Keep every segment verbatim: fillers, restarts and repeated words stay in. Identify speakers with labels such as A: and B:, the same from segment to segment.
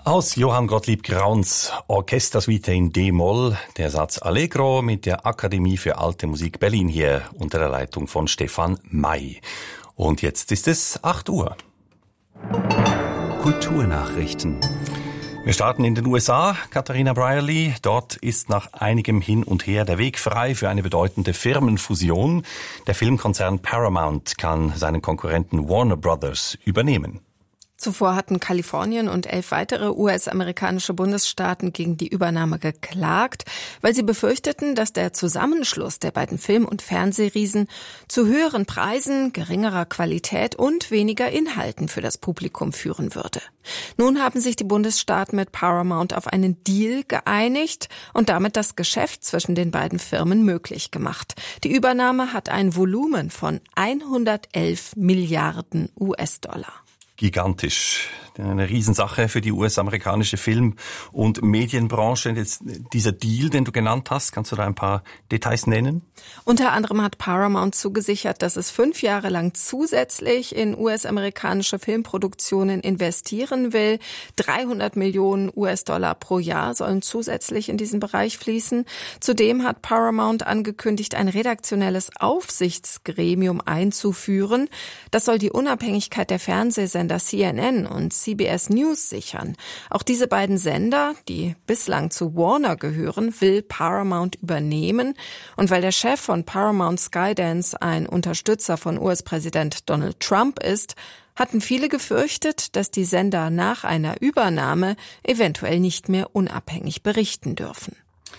A: Aus Johann Gottlieb Grauns Orchestersuite in D-Moll, der Satz Allegro mit der Akademie für Alte Musik Berlin hier unter der Leitung von Stefan May. Und jetzt ist es acht Uhr.
B: Kulturnachrichten.
A: Wir starten in den U S A. Katharina Brierley. Dort ist nach einigem Hin und Her der Weg frei für eine bedeutende Firmenfusion. Der Filmkonzern Paramount kann seinen Konkurrenten Warner Brothers übernehmen.
C: Zuvor hatten Kalifornien und elf weitere U S-amerikanische Bundesstaaten gegen die Übernahme geklagt, weil sie befürchteten, dass der Zusammenschluss der beiden Film- und Fernsehriesen zu höheren Preisen, geringerer Qualität und weniger Inhalten für das Publikum führen würde. Nun haben sich die Bundesstaaten mit Paramount auf einen Deal geeinigt und damit das Geschäft zwischen den beiden Firmen möglich gemacht. Die Übernahme hat ein Volumen von hundertelf Milliarden U S-Dollar.
A: Gigantisch. Eine Riesensache für die U S-amerikanische Film- und Medienbranche. Jetzt dieser Deal, den du genannt hast, kannst du da ein paar Details nennen?
C: Unter anderem hat Paramount zugesichert, dass es fünf Jahre lang zusätzlich in U S-amerikanische Filmproduktionen investieren will. dreihundert Millionen U S-Dollar pro Jahr sollen zusätzlich in diesen Bereich fließen. Zudem hat Paramount angekündigt, ein redaktionelles Aufsichtsgremium einzuführen. Das soll die Unabhängigkeit der Fernsehsender C N N und C B S News sichern. Auch diese beiden Sender, die bislang zu Warner gehören, will Paramount übernehmen. Und weil der Chef von Paramount Skydance ein Unterstützer von U S-Präsident Donald Trump ist, hatten viele gefürchtet, dass die Sender nach einer Übernahme eventuell nicht mehr unabhängig berichten dürfen.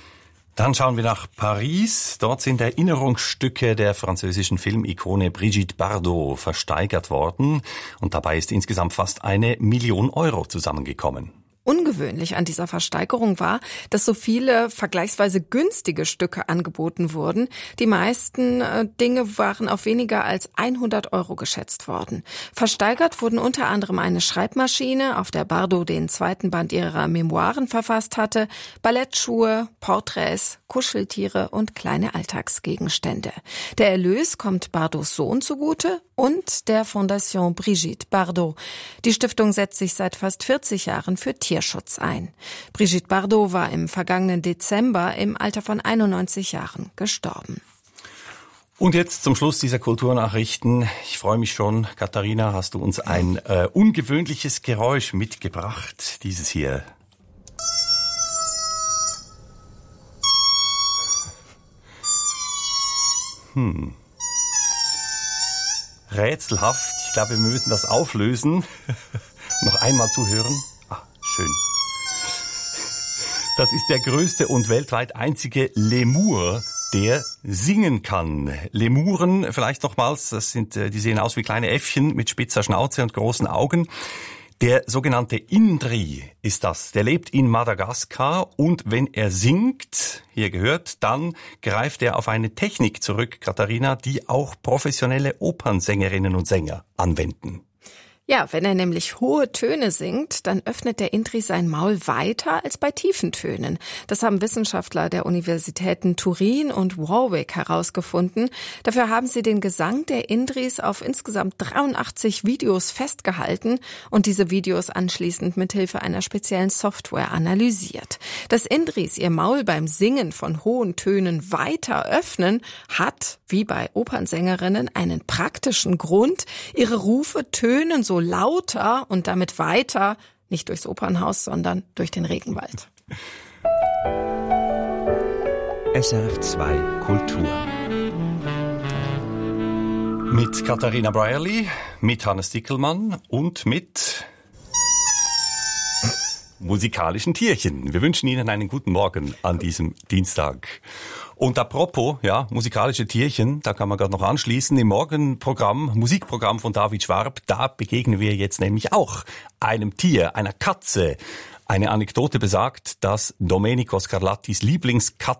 A: Dann schauen wir nach Paris. Dort sind Erinnerungsstücke der französischen Filmikone Brigitte Bardot versteigert worden. Und dabei ist insgesamt fast eine Million Euro zusammengekommen.
C: Ungewöhnlich an dieser Versteigerung war, dass so viele vergleichsweise günstige Stücke angeboten wurden. Die meisten äh, Dinge waren auf weniger als hundert Euro geschätzt worden. Versteigert wurden unter anderem eine Schreibmaschine, auf der Bardot den zweiten Band ihrer Memoiren verfasst hatte, Ballettschuhe, Porträts, Kuscheltiere und kleine Alltagsgegenstände. Der Erlös kommt Bardots Sohn zugute und der Fondation Brigitte Bardot. Die Stiftung setzt sich seit fast vierzig Jahren für Tierschutz ein. Brigitte Bardot war im vergangenen Dezember im Alter von einundneunzig Jahren gestorben.
A: Und jetzt zum Schluss dieser Kulturnachrichten. Ich freue mich schon, Katharina, hast du uns ein äh, ungewöhnliches Geräusch mitgebracht, dieses hier. Hm. Rätselhaft. Ich glaube, wir müssen das auflösen. Noch einmal zuhören. Ah, schön. Das ist der größte und weltweit einzige Lemur, der singen kann. Lemuren, vielleicht nochmals, das sind, die sehen aus wie kleine Äffchen mit spitzer Schnauze und großen Augen. Der sogenannte Indri ist das. Der lebt in Madagaskar und wenn er singt, hier gehört, dann greift er auf eine Technik zurück, Katharina, die auch professionelle Opernsängerinnen und Sänger anwenden.
C: Ja, wenn er nämlich hohe Töne singt, dann öffnet der Indri sein Maul weiter als bei tiefen Tönen. Das haben Wissenschaftler der Universitäten Turin und Warwick herausgefunden. Dafür haben sie den Gesang der Indris auf insgesamt dreiundachtzig Videos festgehalten und diese Videos anschließend mithilfe einer speziellen Software analysiert. Dass Indris ihr Maul beim Singen von hohen Tönen weiter öffnen, hat, wie bei Opernsängerinnen, einen praktischen Grund. Ihre Rufe tönen so lauter und damit weiter, nicht durchs Opernhaus, sondern durch den Regenwald.
B: S R F zwei Kultur.
A: Mit Katharina Brierley, mit Hannes Dickelmann und mit musikalischen Tierchen. Wir wünschen Ihnen einen guten Morgen an diesem Dienstag. Und apropos, ja, musikalische Tierchen, da kann man gerade noch anschließen, im Morgenprogramm, Musikprogramm von David Schwab, da begegnen wir jetzt nämlich auch einem Tier, einer Katze. Eine Anekdote besagt, dass Domenico Scarlattis Lieblingskatze